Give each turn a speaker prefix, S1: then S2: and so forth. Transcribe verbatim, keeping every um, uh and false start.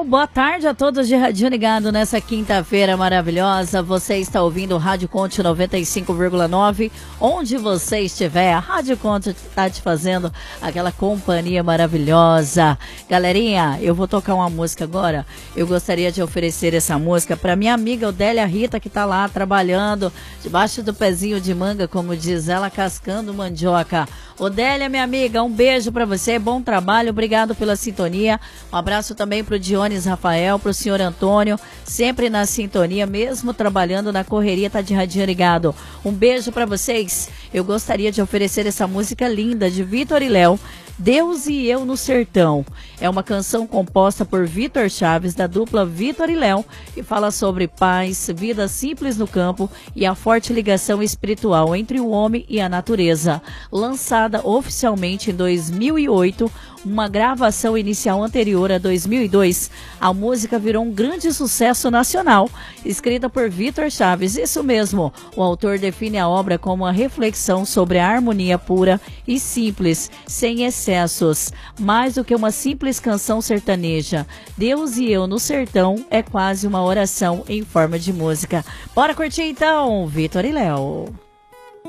S1: Alô, boa tarde a todos de Radinho Ligado nessa quinta-feira maravilhosa. Você está ouvindo o Rádio Conte noventa e cinco vírgula nove. Onde você estiver, a Rádio Conte está te fazendo aquela companhia maravilhosa. Galerinha, eu vou tocar uma música agora. Eu gostaria de oferecer essa música para minha amiga Odélia Rita, que está lá trabalhando debaixo do pezinho de manga, como diz ela, cascando mandioca. Odélia, minha amiga, um beijo para você, bom trabalho, obrigado pela sintonia. Um abraço também pro Dionis Rafael, pro senhor Antônio, sempre na sintonia, mesmo trabalhando na correria, tá de radinho ligado. Um beijo para vocês. Eu gostaria de oferecer essa música linda de Vitor e Léo, Deus e Eu no Sertão. É uma canção composta por Vitor Chaves, da dupla Vitor e Léo, que fala sobre paz, vida simples no campo e a forte ligação espiritual entre o homem e a natureza. Lançada oficialmente em dois mil e oito, uma gravação inicial anterior a dois mil e dois, a música virou um grande sucesso nacional, escrita por Vitor Chaves. Isso mesmo, o autor define a obra como uma reflexão sobre a harmonia pura e simples, sem excessos, mais do que uma simples canção sertaneja. Deus e Eu no Sertão é quase uma oração em forma de música. Bora curtir então, Vitor e Léo.